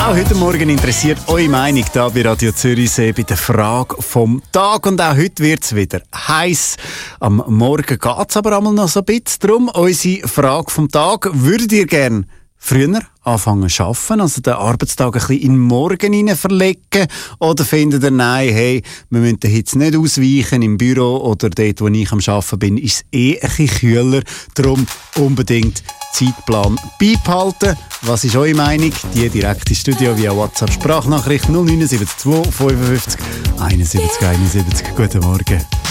Auch heute Morgen interessiert eure Meinung hier bei Radio Zürichsee bei der Frage vom Tag. Und auch heute wird es wieder heiß. Am Morgen geht es aber einmal noch so ein bisschen darum. Unsere Frage vom Tag: Würdet ihr gerne früher anfangen zu arbeiten, also den Arbeitstag ein bisschen in den Morgen hinein verlegen? Oder findet ihr, nein, hey, wir müssen den Hitze nicht ausweichen im Büro oder dort, wo ich am Arbeiten bin, ist es ein bisschen kühler. Darum unbedingt Zeitplan beibehalten. Was ist eure Meinung? Die direkt ins Studio via WhatsApp-Sprachnachricht 0972 55 71 71. Guten Morgen.